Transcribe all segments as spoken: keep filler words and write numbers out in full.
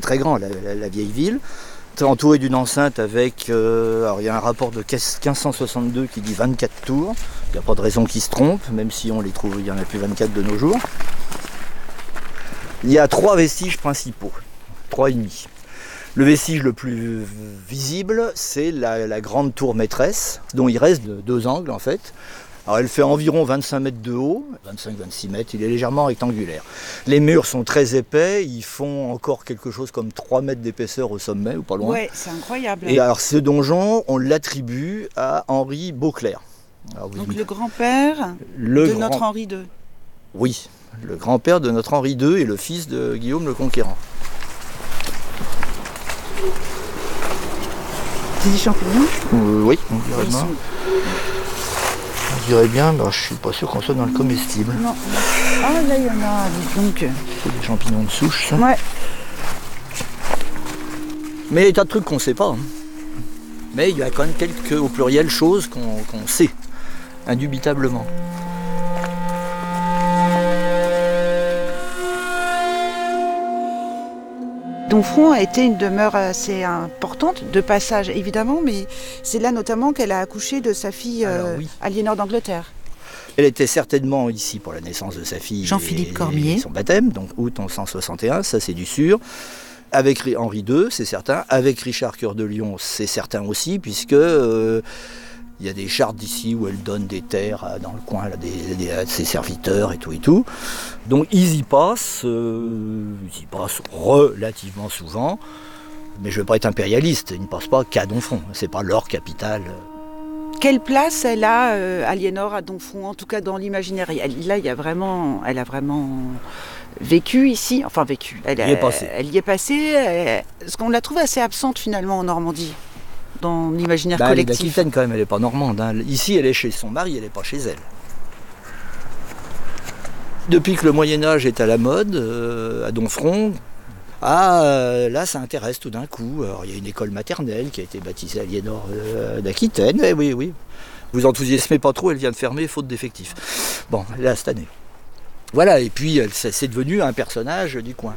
très grand, la, la, la vieille ville. Entouré d'une enceinte avec, euh, alors il y a un rapport de quinze cent soixante-deux qui dit vingt-quatre tours. Il n'y a pas de raison qu'ils se trompent, même si on les trouve, il n'y en a plus vingt-quatre de nos jours. Il y a trois vestiges principaux, trois et demi. Le vestige le plus visible, c'est la, la grande tour maîtresse, dont il reste deux angles en fait. Alors elle fait environ vingt-cinq mètres de haut, vingt-cinq à vingt-six mètres, il est légèrement rectangulaire. Les murs sont très épais, ils font encore quelque chose comme trois mètres d'épaisseur au sommet, ou pas loin. Ouais, c'est incroyable. Et alors ce donjon, on l'attribue à Henri Beauclerc. Alors, Donc le grand-père le de grand... notre Henri deux. Oui, le grand-père de notre Henri deux et le fils de Guillaume le Conquérant. C'est des champignons euh, Oui, on dirait bien. Sont... On dirait bien, mais je suis pas sûr qu'on soit dans le comestible. Non. Ah là il y en a, dis donc. C'est des champignons de souche, ça. Ouais. Mais il y a des tas de trucs qu'on ne sait pas. Hein. Mais il y a quand même quelques, au pluriel, choses qu'on qu'on sait, indubitablement. Domfront a été une demeure assez importante, de passage évidemment, mais c'est là notamment qu'elle a accouché de sa fille euh, oui. Aliénor d'Angleterre. Elle était certainement ici pour la naissance de sa fille Jean-Philippe et, Cormier. et son baptême, donc août mille cent soixante et un, ça c'est du sûr. Avec Henri deux, c'est certain. Avec Richard Cœur de Lion, c'est certain aussi, puisque euh, il y a des chartes d'ici où elle donne des terres dans le coin là, des, des, à ses serviteurs et tout et tout. Donc ils y passent, euh, ils y passent relativement souvent. Mais je ne veux pas être impérialiste, ils ne passent pas qu'à Domfront, c'est pas leur capitale. Quelle place elle a, euh, Aliénor, à Domfront, en tout cas dans l'imaginaire? Là, il y a vraiment, elle a vraiment vécu ici, enfin vécu. Elle, elle y est passée. Elle y est passée. Elle, parce qu'on la trouve assez absente finalement en Normandie, dans l'imaginaire bah, collectif. Elle est d'Aquitaine quand même, elle n'est pas normande. Hein. Ici, elle est chez son mari, elle n'est pas chez elle. Depuis que le Moyen-Âge est à la mode, euh, à Domfront, ah, euh, là, ça intéresse tout d'un coup. Alors, il y a une école maternelle qui a été baptisée Aliénor euh, d'Aquitaine. Eh oui, oui. Vous enthousiasmez pas trop, elle vient de fermer, faute d'effectifs. Bon, là, cette année. Voilà, et puis c'est devenu un personnage du coin.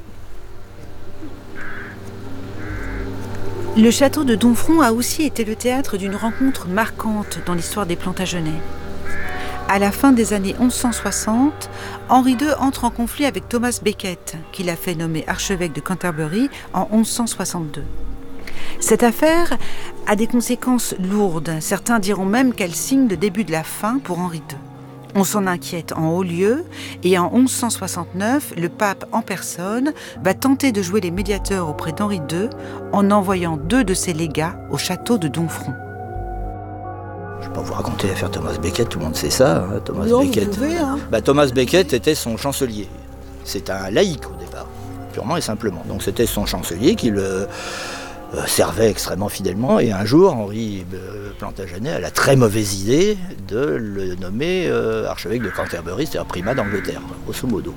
Le château de Domfront a aussi été le théâtre d'une rencontre marquante dans l'histoire des Plantagenets. À la fin des années mille cent soixante, Henri deux entre en conflit avec Thomas Becket, qui l'a fait nommer archevêque de Canterbury en mille cent soixante-deux. Cette affaire a des conséquences lourdes. Certains diront même qu'elle signe le début de la fin pour Henri deux. On s'en inquiète en haut lieu et en mille cent soixante-neuf, le pape en personne va tenter de jouer les médiateurs auprès d'Henri deux en envoyant deux de ses légats au château de Domfront. Je ne vais pas vous raconter l'affaire Thomas Becket, tout le monde sait ça. Hein. Thomas non, Becket, vous pouvez, hein. bah, Thomas Becket était son chancelier. C'est un laïc au départ, purement et simplement. Donc c'était son chancelier qui le euh, servait extrêmement fidèlement. Et un jour, Henri euh, Plantagenet a la très mauvaise idée de le nommer euh, archevêque de Canterbury, c'est-à-dire primat d'Angleterre, grosso modo.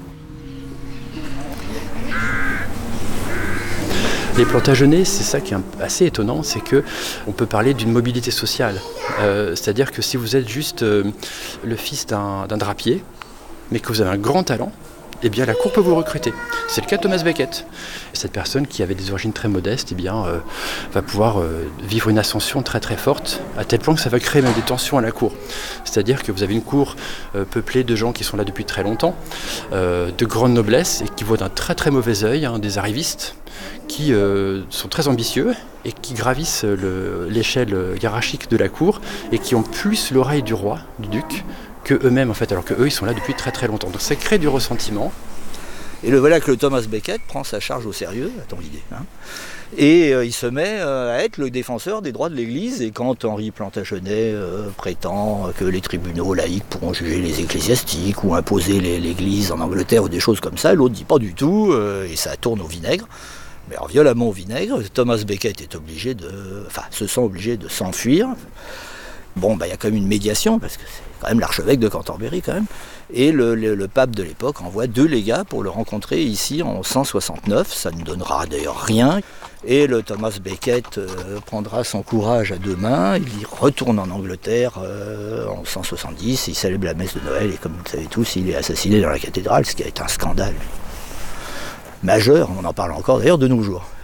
Les Plantagenets, c'est ça qui est assez étonnant, c'est qu'on peut parler d'une mobilité sociale. Euh, c'est-à-dire que si vous êtes juste euh, le fils d'un d'un drapier, mais que vous avez un grand talent, eh bien la cour peut vous recruter. C'est le cas de Thomas Becket. Cette personne qui avait des origines très modestes, eh bien, euh, va pouvoir euh, vivre une ascension très très forte, à tel point que ça va créer même des tensions à la cour. C'est-à-dire que vous avez une cour euh, peuplée de gens qui sont là depuis très longtemps, euh, de grande noblesse, et qui voient d'un très très mauvais œil hein, des arrivistes, qui euh, sont très ambitieux et qui gravissent l'échelle hiérarchique de la cour et qui ont plus l'oreille du roi, du duc, que eux-mêmes en fait, alors qu'eux ils sont là depuis très très longtemps. Donc ça crée du ressentiment. Et le voilà que le Thomas Becket prend sa charge au sérieux, à ton idée, hein, et euh, il se met euh, à être le défenseur des droits de l'Église. Et quand Henri Plantagenet euh, prétend que les tribunaux laïcs pourront juger les ecclésiastiques ou imposer l'Église en Angleterre ou des choses comme ça, l'autre dit pas du tout, euh, et ça tourne au vinaigre. Mais alors, violemment au vinaigre, Thomas Becket est obligé de, enfin, se sent obligé de s'enfuir. Bon, bah, y a quand même une médiation, parce que c'est quand même l'archevêque de Canterbury, quand même. Et le, le, le pape de l'époque envoie deux légats pour le rencontrer ici en cent soixante-neuf. Ça ne donnera d'ailleurs rien. Et le Thomas Becket euh, prendra son courage à deux mains. Il y retourne en Angleterre euh, en cent soixante-dix. Il célèbre la messe de Noël. Et comme vous le savez tous, il est assassiné dans la cathédrale, ce qui est un scandale majeur. On en parle encore d'ailleurs de nos jours.